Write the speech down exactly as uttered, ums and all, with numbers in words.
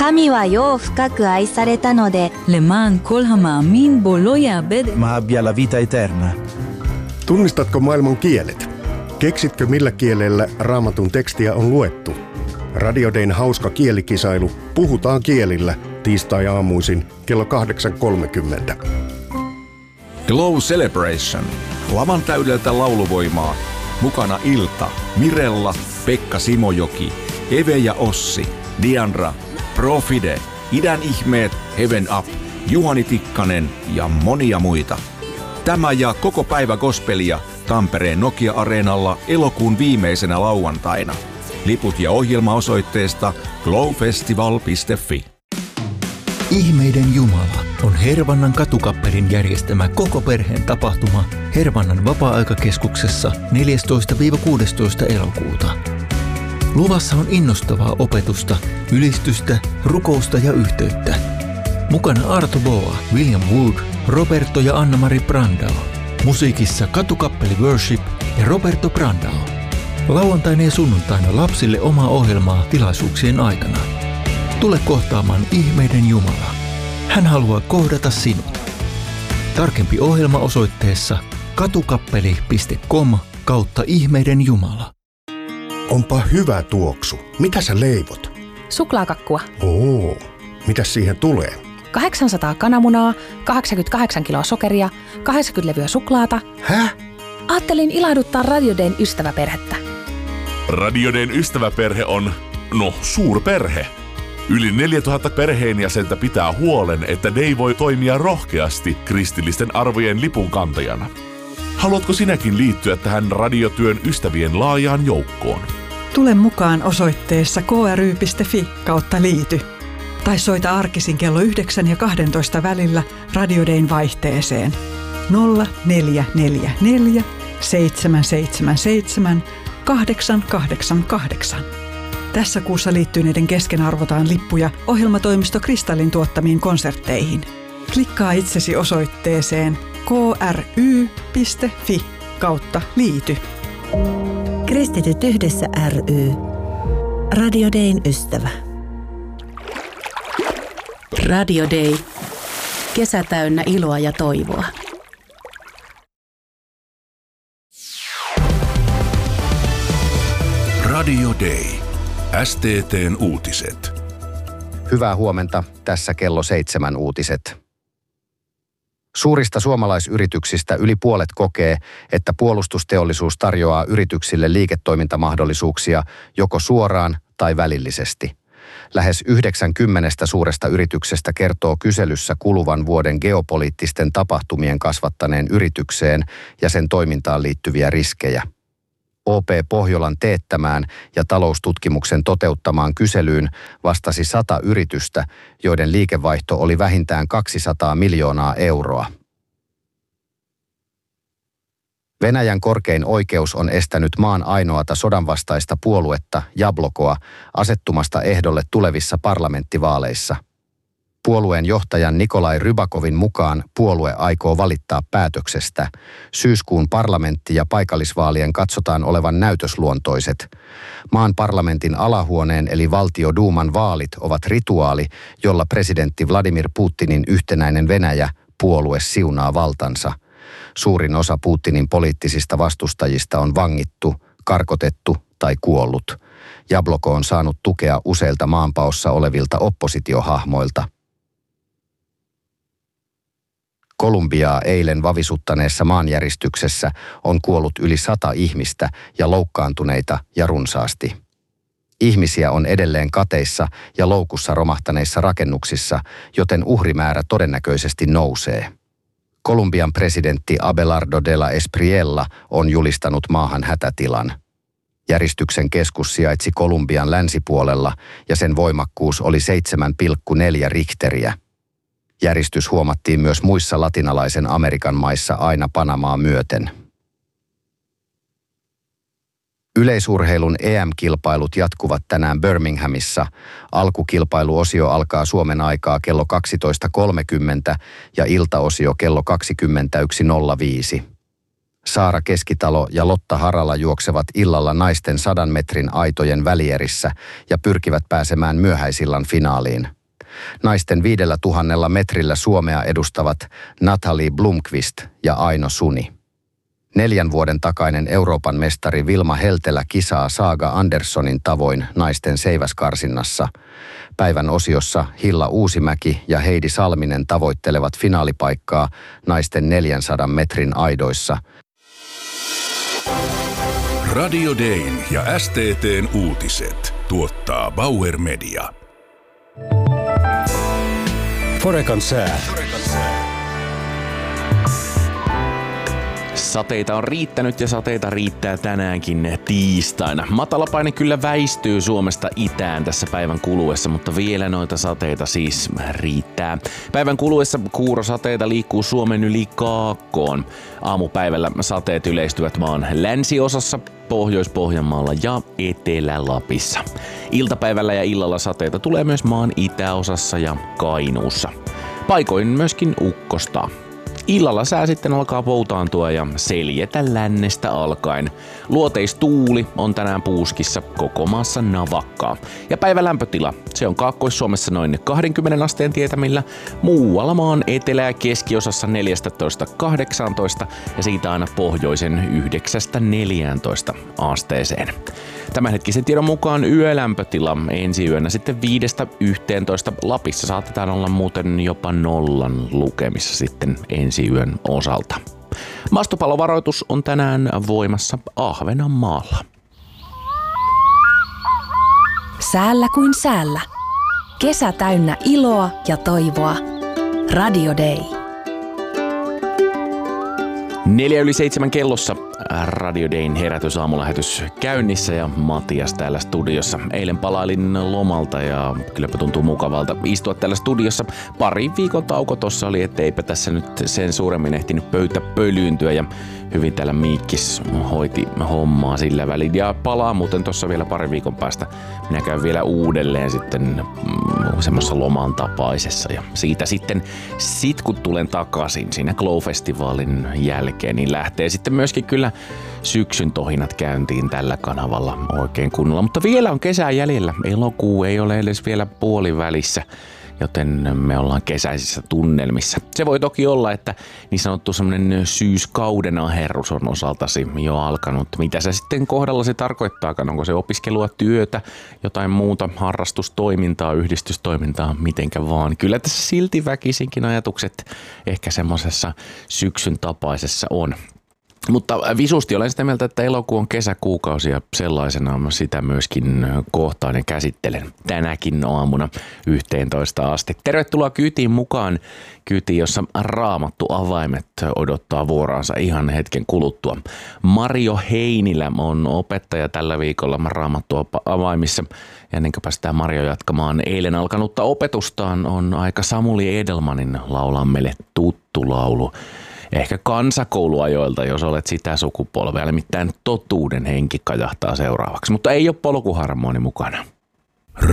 神は世を深く愛されたので למען כל המאמין בו לא יאבד. Ma abbia la vita eterna. Tunnistatko maailman kielet? Keksitkö millä kielellä Raamatun tekstiä on luettu? Radio Dayn hauska kielikisailu Puhutaan kielillä tiistai-aamuisin kello kahdeksan kolmekymmentä. Glow Celebration. Lavan täydeltä lauluvoimaa. Mukana Ilta, Mirella, Pekka Simojoki, Eve ja Ossi, Diandra, Profide, Idän ihmeet, Heaven Up, Juhani Tikkanen ja monia muita. Tämä ja koko päivä gospelia Tampereen Nokia-areenalla elokuun viimeisenä lauantaina. Liput ja ohjelma osoitteesta glowfestival piste fi. Ihmeiden Jumala on Hervannan katukappelin järjestämä koko perheen tapahtuma Hervannan vapaa-aikakeskuksessa neljästoista kuudestoista elokuuta. Luvassa on innostavaa opetusta, ylistystä, rukousta ja yhteyttä. Mukana Arto Boa, William Wood, Roberto ja Anna-Mari Brandao. Musiikissa katukappeli Worship ja Roberto Brandao. Lauantaina ja sunnuntaina lapsille omaa ohjelmaa tilaisuuksien aikana. Tule kohtaamaan ihmeiden Jumala. Hän haluaa kohdata sinut. Tarkempi ohjelma osoitteessa katukappeli piste com kautta ihmeiden Jumala. Onpa hyvä tuoksu. Mitä sä leivot? Suklaakakkua. Oo, mitäs siihen tulee? kahdeksansataa kananmunaa, kahdeksankymmentäkahdeksan kiloa sokeria, kahdeksankymmentä levyä suklaata. Häh? Ajattelin ilahduttaa Radio Dayn ystäväperhettä. Radio Dayn ystäväperhe on, no, suurperhe. Yli neljätuhatta perheenjäsentä pitää huolen, että Day voi toimia rohkeasti kristillisten arvojen lipunkantajana. Haluatko sinäkin liittyä tähän radiotyön ystävien laajaan joukkoon? Tule mukaan osoitteessa k r y piste f i kautta liity. Tai soita arkisin kello yhdeksän ja kahdentoista välillä Radio Dayn vaihteeseen nolla neljä neljä neljä seitsemän seitsemän seitsemän kahdeksan kahdeksan kahdeksan. Tässä kuussa liittyneiden kesken arvotaan lippuja ohjelmatoimisto Kristallin tuottamiin konsertteihin. Klikkaa itsesi osoitteeseen k r y piste f i kautta liity. Kristityt yhdessä ry. Radio Dayn ystävä. Radio Day. Kesä täynnä iloa ja toivoa. Radio Day. S T T:n uutiset. Hyvää huomenta. Tässä kello seitsemän uutiset. Suurista suomalaisyrityksistä yli puolet kokee, että puolustusteollisuus tarjoaa yrityksille liiketoimintamahdollisuuksia joko suoraan tai välillisesti. Lähes yhdeksänkymmentä suuresta yrityksestä kertoo kyselyssä kuluvan vuoden geopoliittisten tapahtumien kasvattaneen yritykseen ja sen toimintaan liittyviä riskejä. O P Pohjolan teettämään ja taloustutkimuksen toteuttamaan kyselyyn vastasi sata yritystä, joiden liikevaihto oli vähintään kaksisataa miljoonaa euroa. Venäjän korkein oikeus on estänyt maan ainoata sodanvastaista puoluetta, Jablokoa, asettumasta ehdolle tulevissa parlamenttivaaleissa. Puolueen johtajan Nikolai Rybakovin mukaan puolue aikoo valittaa päätöksestä. Syyskuun parlamentti- ja paikallisvaalien katsotaan olevan näytösluontoiset. Maan parlamentin alahuoneen eli valtioduuman vaalit ovat rituaali, jolla presidentti Vladimir Putinin yhtenäinen Venäjä puolue siunaa valtansa. Suurin osa Putinin poliittisista vastustajista on vangittu, karkotettu tai kuollut. Jabloko on saanut tukea useilta maanpaossa olevilta oppositiohahmoilta. Kolumbiaa eilen vavisuttaneessa maanjäristyksessä on kuollut yli sata ihmistä ja loukkaantuneita ja runsaasti. Ihmisiä on edelleen kateissa ja loukussa romahtaneissa rakennuksissa, joten uhrimäärä todennäköisesti nousee. Kolumbian presidentti Abelardo de la Espriella on julistanut maahan hätätilan. Järistyksen keskus sijaitsi Kolumbian länsipuolella ja sen voimakkuus oli seitsemän pilkku neljä Richteriä. Järistys huomattiin myös muissa latinalaisen Amerikan maissa aina Panamaa myöten. Yleisurheilun E M-kilpailut jatkuvat tänään Birminghamissa. Alkukilpailuosio alkaa Suomen aikaa kello kaksitoista kolmekymmentä ja iltaosio kello kaksikymmentäyksi nolla viisi. Saara Keskitalo ja Lotta Harala juoksevat illalla naisten sadan metrin aitojen välierissä ja pyrkivät pääsemään myöhäisillan finaaliin. Naisten viidellä tuhannella metrillä Suomea edustavat Natalie Blomqvist ja Aino Suni. Neljän vuoden takainen Euroopan mestari Vilma Heltelä kisaa Saaga Anderssonin tavoin naisten seiväskarsinnassa. Päivän osiossa Hilla Uusimäki ja Heidi Salminen tavoittelevat finaalipaikkaa naisten neljänsadan metrin aidoissa. Radio Dayn ja S T T:n uutiset tuottaa Bauer Media. Forekan sää. Sateita on riittänyt ja sateita riittää tänäänkin tiistaina. Matalapaine kyllä väistyy Suomesta itään tässä päivän kuluessa, mutta vielä noita sateita siis riittää. Päivän kuluessa kuurosateita liikkuu Suomen yli Kaakkoon. Aamupäivällä sateet yleistyvät maan länsiosassa, Pohjois-Pohjanmaalla ja Etelä-Lapissa. Iltapäivällä ja illalla sateita tulee myös maan itäosassa ja Kainuussa. Paikoin myöskin ukkostaa. Illalla sää sitten alkaa poutaantua ja seljetä lännestä alkaen. Luoteistuuli on tänään puuskissa, koko maassa navakkaa. Ja päivän lämpötila, se on Kaakkois-Suomessa noin kaksikymmentä asteen tietämillä, muualla maan etelä- ja keskiosassa neljätoista kahdeksantoista ja siitä aina pohjoisen yhdeksästä neljääntoista asteeseen. Tämänhetkisen tiedon mukaan yölämpötila ensi yönä sitten viidestä yhteentoista. Lapissa saatetaan olla muuten jopa nollan lukemissa sitten ensi yön osalta. Maastopallovaroitus on tänään voimassa Ahvenanmaalla. Säällä kuin säällä. Kesä täynnä iloa ja toivoa. Radio Day. Neljä yli seitsemän kellossa Radio Dayn herätysaamulähetys käynnissä ja Matias täällä studiossa. Eilen palailin lomalta ja kylläpä tuntuu mukavalta istua täällä studiossa. Pari viikon tauko tossa oli, etteipä tässä nyt sen suuremmin ehtinyt pöytä pölyyntyä ja hyvin täällä Miikkis hoiti hommaa sillä välin. Ja palaa muuten tossa vielä pari viikon päästä. Minä käyn vielä uudelleen sitten mm, semmoisessa loman tapaisessa ja siitä sitten sit kun tulen takaisin siinä Glow-festivaalin jälkeen, niin lähtee sitten myöskin kyllä syksyn tohinat käyntiin tällä kanavalla oikein kunnolla. Mutta vielä on kesää jäljellä. Elokuu ei ole edes vielä puolivälissä, joten me ollaan kesäisissä tunnelmissa. Se voi toki olla, että niin sanottu semmoinen syyskauden aherrus on osaltasi jo alkanut. Mitä se sitten kohdallasi tarkoittaakaan? Onko se opiskelua, työtä, jotain muuta, harrastustoimintaa, yhdistystoimintaa, mitenkä vaan. Kyllä tässä silti väkisinkin ajatukset ehkä semmoisessa syksyn tapaisessa on. Mutta visusti olen sitä mieltä, että elokuu on kesäkuukausi ja sellaisena sitä myöskin kohtaan ja käsittelen tänäkin aamuna yhteentoista asti. Tervetuloa kyytiin mukaan. Kyytiin, jossa Raamattu avaimet odottaa vuoraansa ihan hetken kuluttua. Mario Heinilä on opettaja tällä viikolla Raamattu avaimissa. Ja ennen kuin päästään Mario jatkamaan eilen alkanutta opetustaan, on aika Samuli Edelmanin laulaa meille tuttu laulu. Ehkä kansakouluajoilta, jos olet sitä sukupolvea, nimittäin totuuden henki kajahtaa seuraavaksi, mutta ei ole polkuharmoni mukana.